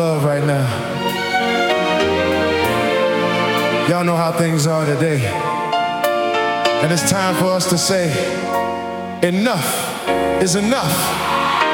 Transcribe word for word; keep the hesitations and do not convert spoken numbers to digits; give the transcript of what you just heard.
love right now. Y'all know how things are today. And it's time for us to say, enough is enough.